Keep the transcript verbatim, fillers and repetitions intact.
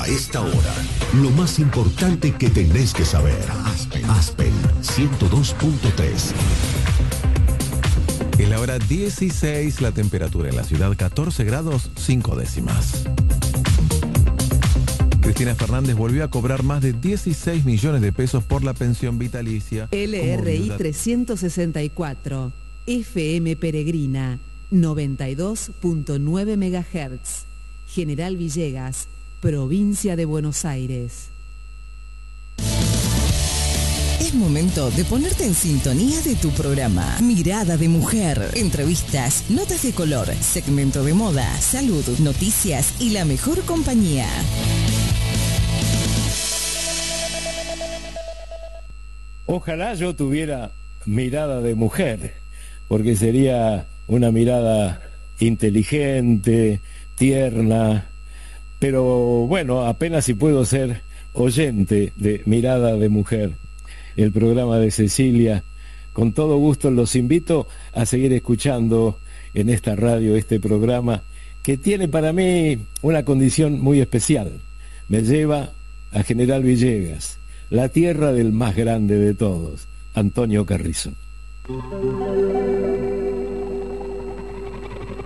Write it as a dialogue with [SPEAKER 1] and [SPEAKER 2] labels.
[SPEAKER 1] A esta hora, lo más importante que tenés que saber. Aspen, Aspen ciento dos punto tres.
[SPEAKER 2] En la hora dieciséis, la temperatura en la ciudad catorce grados cinco décimas. Cristina Fernández volvió a cobrar más de dieciséis millones de pesos por la pensión vitalicia.
[SPEAKER 3] L R I trescientos sesenta y cuatro, F M Peregrina, noventa y dos punto nueve megahertz. General Villegas, provincia de Buenos Aires.
[SPEAKER 4] Es momento de ponerte en sintonía de tu programa. Mirada de Mujer. Entrevistas, notas de color, segmento de moda, salud, noticias y la mejor compañía.
[SPEAKER 5] Ojalá yo tuviera mirada de mujer, porque sería una mirada inteligente, tierna, pero bueno, apenas si puedo ser oyente de Mirada de Mujer, el programa de Cecilia. Con todo gusto los invito a seguir escuchando en esta radio este programa que tiene para mí una condición muy especial. Me lleva a General Villegas, la tierra del más grande de todos, Antonio Carrizo.